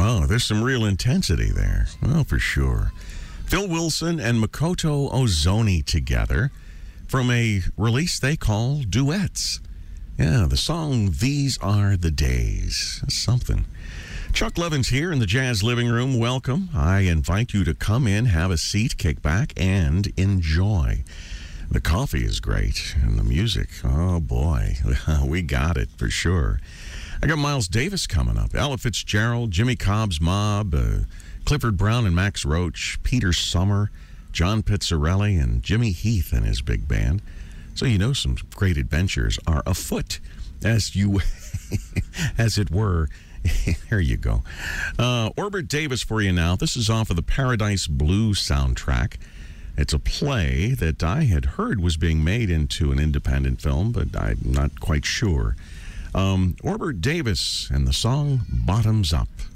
Oh, there's some real intensity there. Oh, for sure. Phil Wilson and Makoto Ozoni together from a release they call Duets. Yeah, the song These Are the Days. That's something. Chuck Levin's here in the Jazz Living Room. Welcome. I invite you to come in, have a seat, kick back, and enjoy. The coffee is great, and the music, oh boy, we got it for sure. I got Miles Davis coming up, Ella Fitzgerald, Jimmy Cobb's Mob, Clifford Brown and Max Roach, Peter Summer, John Pizzarelli, and Jimmy Heath and his big band. So you know some great adventures are afoot, as it were. There you go. Orbert Davis for you now. This is off of the Paradise Blue soundtrack. It's a play that I had heard was being made into an independent film, but I'm not quite sure. Orbert Davis and the song Bottoms Up.